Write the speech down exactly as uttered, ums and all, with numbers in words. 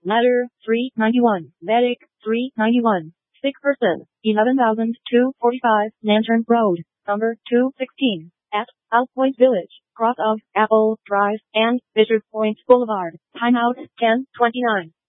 Ladder, three ninety-one. Vedic, three ninety-one. Sick person, eleven thousand two hundred forty-five. Lantern Road, number two sixteen. At Outpoint Village, cross of Apple Drive and Bishop Point Boulevard. Timeout ten twenty-nine.